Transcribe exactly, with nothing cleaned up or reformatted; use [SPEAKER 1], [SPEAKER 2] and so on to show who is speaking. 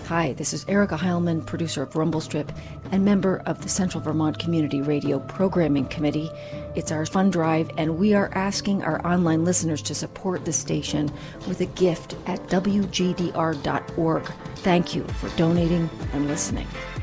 [SPEAKER 1] Hi, this is Erica Heilman, producer of Rumble Strip and member of the Central Vermont Community Radio Programming Committee. It's our fund drive, and we are asking our online listeners to support the station with a gift at W G D R dot org. Thank you for donating and listening.